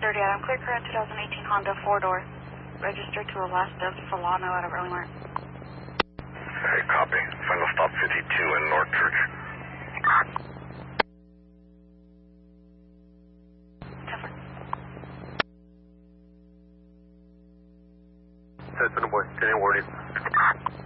30 Adam, clear current 2018 Honda 4-door. Registered to the last of Solano out of Early Mart. Hey, copy. Final stop 52 in North Church. 10-4. 10 boy, 10 worded.